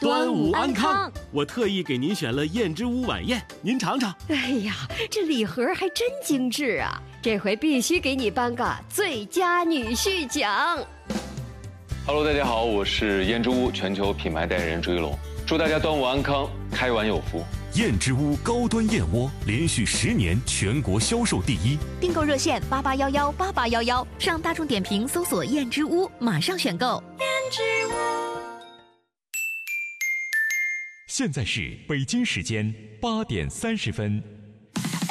端午安康，我特意给您选了燕之屋晚宴，您尝尝。 哎呀，这礼盒还真精致啊！这回必须给你颁个最佳女婿奖。 Hello， 大家好，我是燕之屋全球品牌代言人朱一龙，祝大家端午安康，开碗有福。 燕之屋高端燕窝连续10年全国销售第一， 订购热线88118811，上大众点评搜索燕之屋，马上选购。燕之屋。 现在是北京时间8点30分。